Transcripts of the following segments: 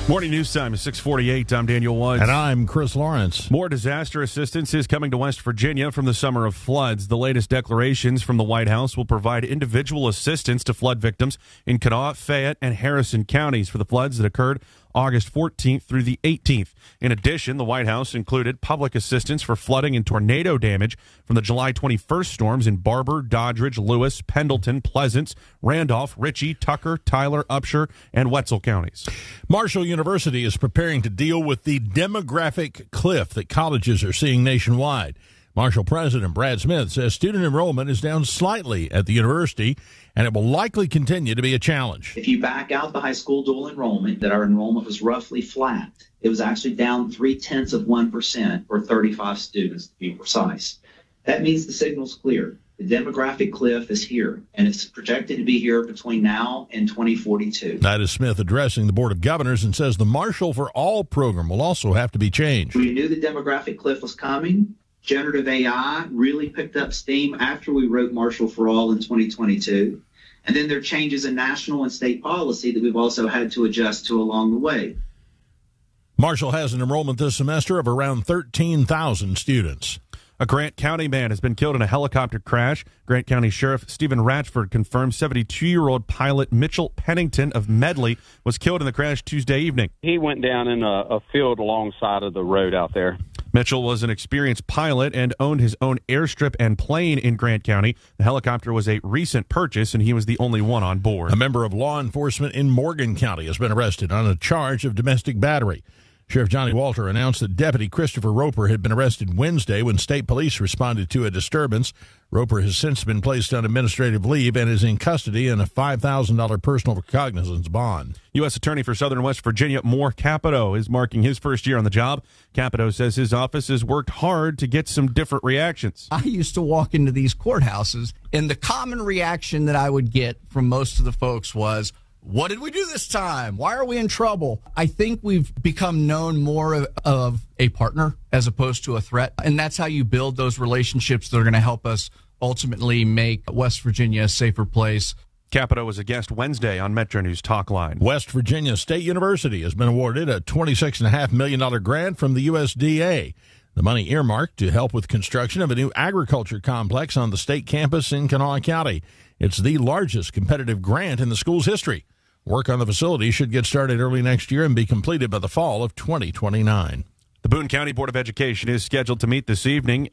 Morning news time is 6:48. I'm Daniel Woods. And I'm Chris Lawrence. More disaster assistance is coming to West Virginia from the summer of floods. The latest declarations from the White House will provide individual assistance to flood victims in Kanawha, Fayette, and Harrison counties for the floods that occurred August 14th through the 18th. In addition, the White House included public assistance for flooding and tornado damage from the July 21st storms in Barber, Doddridge, Lewis, Pendleton, Pleasants, Randolph, Ritchie, Tucker, Tyler, Upshur, and Wetzel counties. Marshall University is preparing to deal with the demographic cliff that colleges are seeing nationwide. Marshall President Brad Smith says student enrollment is down slightly at the university, and it will likely continue to be a challenge. If you back out the high school dual enrollment, that our enrollment was roughly flat. It was actually down 0.3%, or 35 students to be precise. That means the signal's clear. The demographic cliff is here, and it's projected to be here between now and 2042. That is Smith addressing the Board of Governors and says the Marshall for All program will also have to be changed. We knew the demographic cliff was coming. Generative AI really picked up steam after we wrote Marshall for All in 2022. And then there are changes in national and state policy that we've also had to adjust to along the way. Marshall has an enrollment this semester of around 13,000 students. A Grant County man has been killed in a helicopter crash. Grant County Sheriff Stephen Ratchford confirmed 72-year-old pilot Mitchell Pennington of Medley was killed in the crash Tuesday evening. He went down in a field alongside of the road out there. Mitchell was an experienced pilot and owned his own airstrip and plane in Grant County. The helicopter was a recent purchase, and he was the only one on board. A member of law enforcement in Morgan County has been arrested on a charge of domestic battery. Sheriff Johnny Walter announced that Deputy Christopher Roper had been arrested Wednesday when state police responded to a disturbance. Roper has since been placed on administrative leave and is in custody in a $5,000 personal recognizance bond. U.S. Attorney for Southern West Virginia, Moore Capito, is marking his first year on the job. Capito says his office has worked hard to get some different reactions. I used to walk into these courthouses, and the common reaction that I would get from most of the folks was, "What did we do this time? Why are we in trouble?" I think we've become known more of a partner as opposed to a threat. And that's how you build those relationships that are going to help us ultimately make West Virginia a safer place. Capito was a guest Wednesday on Metro News Talkline. West Virginia State University has been awarded a $26.5 million grant from the USDA. The money earmarked to help with construction of a new agriculture complex on the state campus in Kanawha County. It's the largest competitive grant in the school's history. Work on the facility should get started early next year and be completed by the fall of 2029. The Boone County Board of Education is scheduled to meet this evening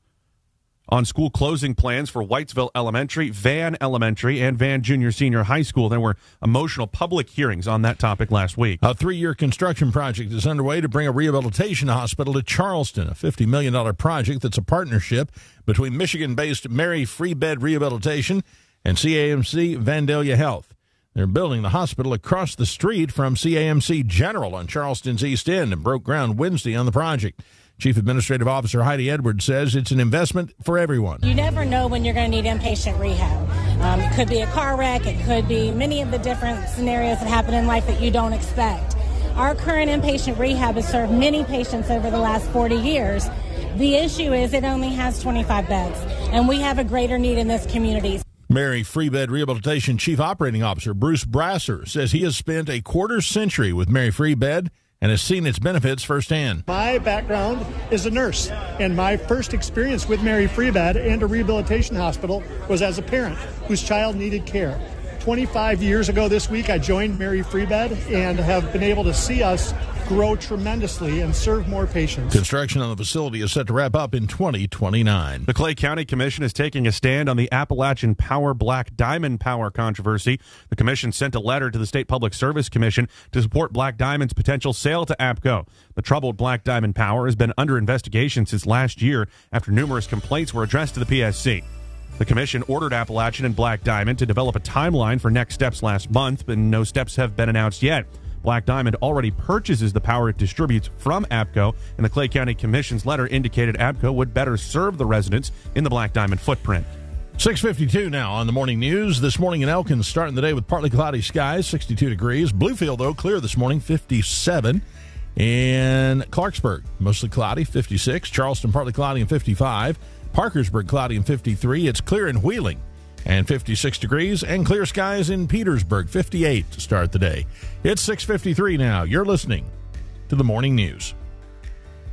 on school closing plans for Whitesville Elementary, Van Elementary, and Van Junior Senior High School. There were emotional public hearings on that topic last week. A 3-year construction project is underway to bring a rehabilitation hospital to Charleston, a $50 million project that's a partnership between Michigan-based Mary Free Bed Rehabilitation and CAMC Vandalia Health. They're building the hospital across the street from CAMC General on Charleston's East End and broke ground Wednesday on the project. Chief Administrative Officer Heidi Edwards says it's an investment for everyone. You never know when you're going to need inpatient rehab. It could be a car wreck. It could be many of the different scenarios that happen in life that you don't expect. Our current inpatient rehab has served many patients over the last 40 years. The issue is it only has 25 beds, and we have a greater need in this community. Mary Free Bed Rehabilitation Chief Operating Officer Bruce Brasser says he has spent a quarter-century with Mary Free Bed and has seen its benefits firsthand. My background is a nurse, and my first experience with Mary Free Bed and a rehabilitation hospital was as a parent whose child needed care. 25 years ago this week, I joined Mary Free Bed and have been able to see us grow tremendously and serve more patients. Construction on the facility is set to wrap up in 2029. The Clay County Commission is taking a stand on the Appalachian Power Black Diamond Power controversy. The commission sent a letter to the State Public Service Commission to support Black Diamond's potential sale to APCO. The troubled Black Diamond Power has been under investigation since last year after numerous complaints were addressed to the PSC. The commission ordered Appalachian and Black Diamond to develop a timeline for next steps last month, but no steps have been announced yet. Black Diamond already purchases the power it distributes from APCO, and the Clay County Commission's letter indicated APCO would better serve the residents in the Black Diamond footprint. 6:52 now on the morning news. This morning in Elkins, starting the day with partly cloudy skies, 62 degrees. Bluefield, though, clear this morning, 57. In Clarksburg, mostly cloudy, 56. Charleston, partly cloudy and 55. Parkersburg, cloudy and 53. It's clear in Wheeling. and 56 degrees, and clear skies in Petersburg, 58 to start the day. It's 6:53 now. You're listening to the Morning News.